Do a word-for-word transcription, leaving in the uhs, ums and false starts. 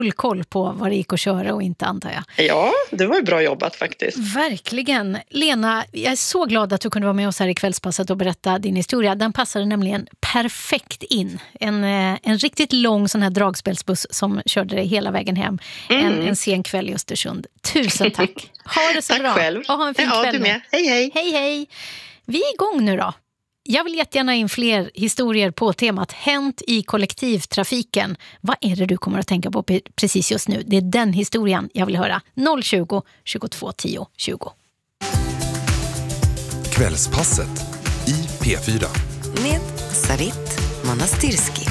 full koll på vad det gick att köra och inte, antar jag. Ja, det var ju bra jobbat faktiskt. Verkligen. Lena, jag är så glad att du kunde vara med oss här i Kvällspasset och berätta din historia. Den passade nämligen perfekt in. En, en riktigt lång sån här dragspelsbuss som körde dig hela vägen hem. Mm. En, en sen kväll i Östersund. Tusen tack. Ha det så tack bra. Själv. Och ha en fin ja, kväll. Du med. Hej, hej. Hej, hej. Vi är igång nu då. Jag vill jättegärna in fler historier på temat Hänt i kollektivtrafiken. Vad är det du kommer att tänka på precis just nu? Det är den historien jag vill höra. noll tjugo, tjugotvå tio, tjugo. Kvällspasset i P fyra. Med Sarit Manastirski.